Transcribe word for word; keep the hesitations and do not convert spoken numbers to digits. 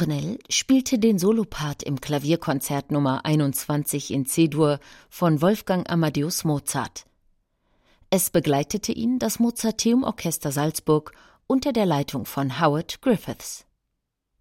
Cornell spielte den Solopart im Klavierkonzert Nummer einundzwanzig in C-Dur von Wolfgang Amadeus Mozart. Es begleitete ihn das Mozarteum Orchester Salzburg unter der Leitung von Howard Griffiths.